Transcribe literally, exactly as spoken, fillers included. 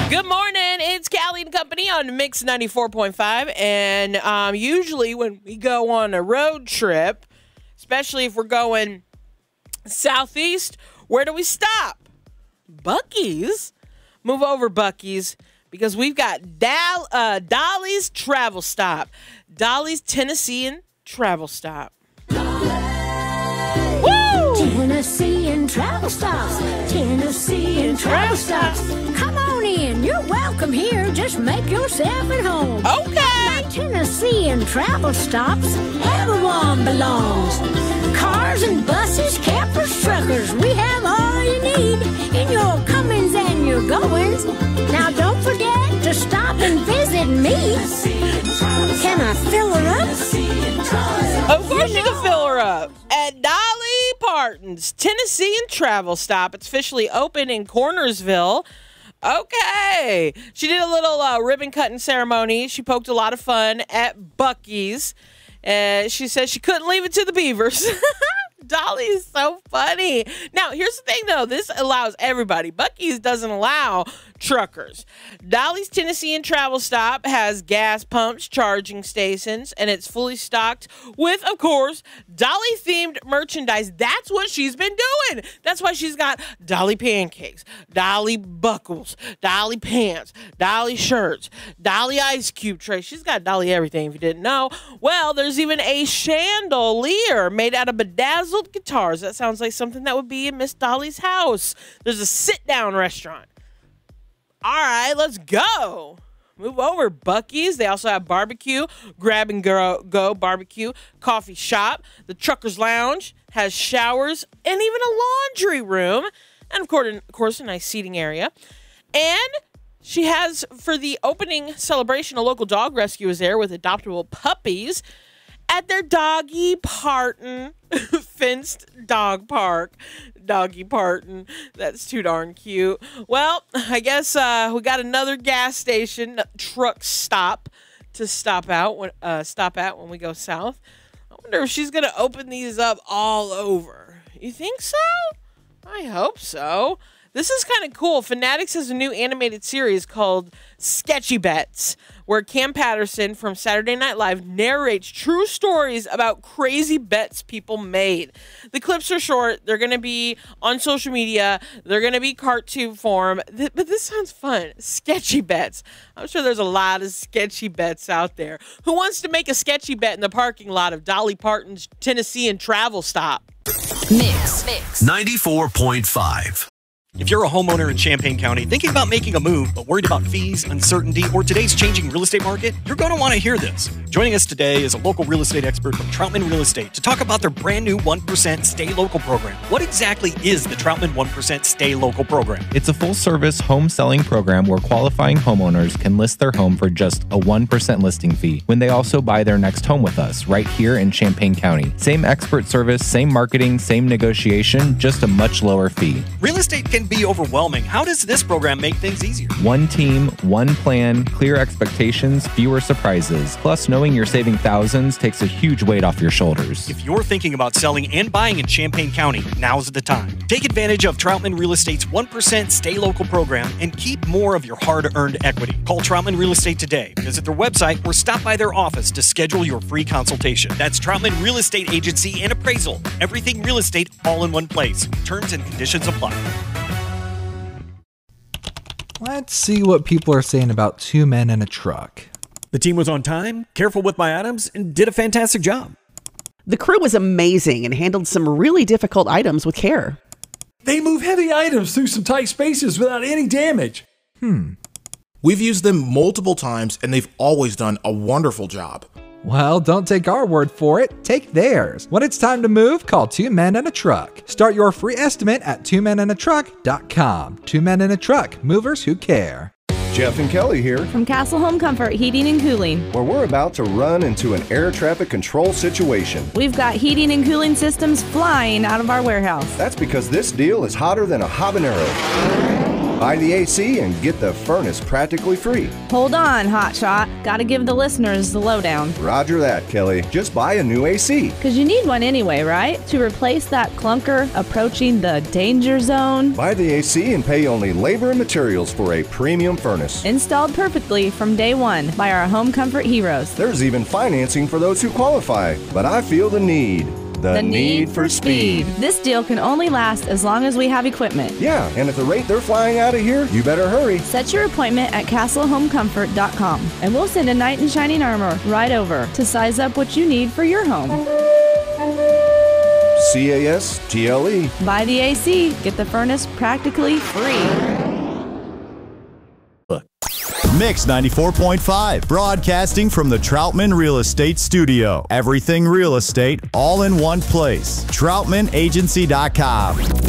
Good morning. It's Callie and Company on Mix ninety-four point five. And um, usually when we go on a road trip, especially if we're going southeast, where do we stop? Buc-ee's. Move over, Buc-ee's, because we've got Dal- uh, Dolly's Travel Stop. Dolly's Tennessean Travel Stop. Woo! Tennessean Travel Stops. Tennessean Travel Stops. Come on in. You're welcome here. Just make yourself at home. Okay. At Tennessean Travel Stops, everyone belongs. Cars and buses, campers, truckers. We have all you need in your comings and your goings. Now don't forget to stop and visit me. Can I fill her up? Of course you can fill her up. At Dolly Parton's Tennessean Travel Stop. It's officially open in Cornersville. Okay. She did a little uh, ribbon cutting ceremony. She poked a lot of fun at Buc-ee's. Uh, she said she couldn't leave it to the Beavers. Dolly is so funny. Now, here's the thing, though. This allows everybody. Buc-ee's doesn't allow truckers. Dolly's Tennessean Travel Stop has gas pumps, charging stations, and it's fully stocked with, of course, Dolly-themed merchandise. That's what she's been doing. That's why she's got Dolly pancakes, Dolly buckles, Dolly pants, Dolly shirts, Dolly ice cube trays. She's got Dolly everything, if you didn't know. Well, there's even a chandelier made out of bedazzled guitars. That sounds like something that would be in Miss Dolly's house. There's a sit-down restaurant. All right, let's go. Move over, Buc-ee's. They also have barbecue, grab and go, go barbecue, coffee shop. The Truckers Lounge has showers and even a laundry room. And, of course, of course, a nice seating area. And she has, for the opening celebration, a local dog rescue is there with adoptable puppies at their Doggy Parton fenced dog park. Doggy Parton. That's too darn cute. Well, I guess uh, we got another gas station truck stop to stop out when uh, stop at when we go south. I wonder if she's gonna open these up all over. You think so? I hope so. This is kind of cool. Fanatics has a new animated series called Sketchy Bets, where Cam Patterson from Saturday Night Live narrates true stories about crazy bets people made. The clips are short. They're going to be on social media. They're going to be cartoon form. Th- but this sounds fun. Sketchy Bets. I'm sure there's a lot of sketchy bets out there. Who wants to make a sketchy bet in the parking lot of Dolly Parton's Tennessean Travel Stop? Mix. Mix. ninety-four point five. If you're a homeowner in Champaign County thinking about making a move but worried about fees, uncertainty, or today's changing real estate market, you're going to want to hear this. Joining us today is a local real estate expert from Troutman Real Estate to talk about their brand new one percent Stay Local program. What exactly is the Troutman one percent Stay Local program? It's a full-service home selling program where qualifying homeowners can list their home for just a one percent listing fee when they also buy their next home with us right here in Champaign County. Same expert service, same marketing, same negotiation, just a much lower fee. Real estate can be overwhelming. How does this program make things easier? One team, one plan, clear expectations, fewer surprises. Plus, knowing you're saving thousands takes a huge weight off your shoulders. If you're thinking about selling and buying in Champaign County, now's the time. Take advantage of Troutman Real Estate's one percent Stay Local program and keep more of your hard-earned equity. Call Troutman Real Estate today. Visit their website or stop by their office to schedule your free consultation. That's Troutman Real Estate Agency and Appraisal. Everything real estate all in one place. Terms and conditions apply. Let's see what people are saying about Two Men and a Truck. The team was on time, careful with my items, and did a fantastic job. The crew was amazing and handled some really difficult items with care. They move heavy items through some tight spaces without any damage. Hmm. We've used them multiple times and they've always done a wonderful job. Well, don't take our word for it. Take theirs. When it's time to move, call Two Men and a Truck. Start your free estimate at two men and a truck dot com. Two Men and a Truck. Movers who care. Jeff and Kelly here from Castle Home Comfort Heating and Cooling, where we're about to run into an air traffic control situation. We've got heating and cooling systems flying out of our warehouse. That's because this deal is hotter than a habanero. Buy the A C and get the furnace practically free. Hold on, hotshot. Gotta give the listeners the lowdown. Roger that, Kelly. Just buy a new A C. Because you need one anyway, right? To replace that clunker approaching the danger zone. Buy the A C and pay only labor and materials for a premium furnace. Installed perfectly from day one by our home comfort heroes. There's even financing for those who qualify, but I feel the need. The, The need for speed. This deal can only last as long as we have equipment. Yeah, and at the rate they're flying out of here, you better hurry. Set your appointment at castle home comfort dot com and we'll send a knight in shining armor right over to size up what you need for your home. C A S T L E. Buy the A C, get the furnace practically free. Mix ninety-four point five, broadcasting from the Troutman Real Estate Studio. Everything real estate, all in one place. Troutman Agency dot com.